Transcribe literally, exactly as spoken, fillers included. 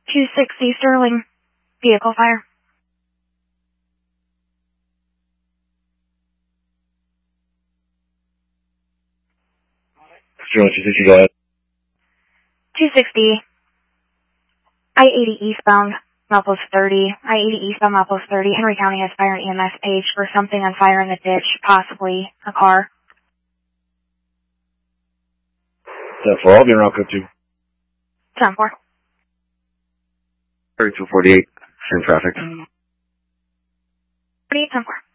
two sixty Sterling. Vehicle fire. Sterling two sixty, go ahead. two sixty. I eighty eastbound, Milepost thirty. I eighty eastbound, Milepost thirty. Henry County has fire and E M S page for something on fire in the ditch, possibly a car. ten four, I'll be around code two. ten four. thirty-two forty-eight, same traffic. forty-eight, ten four.